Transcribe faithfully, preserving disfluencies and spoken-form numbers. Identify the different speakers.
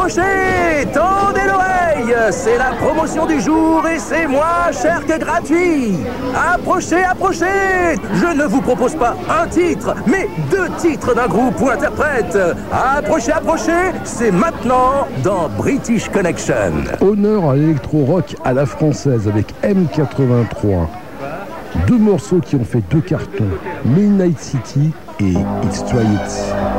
Speaker 1: approchez, tendez l'oreille, c'est la promotion du jour et c'est moins cher que gratuit. Approchez, approchez, je ne vous propose pas un titre, mais deux titres d'un groupe ou interprète. Approchez, approchez, c'est maintenant dans British Connection.
Speaker 2: Honneur à l'électro-rock à la française avec M quatre-vingt-trois. Deux morceaux qui ont fait deux cartons, Midnight City et It's Try It.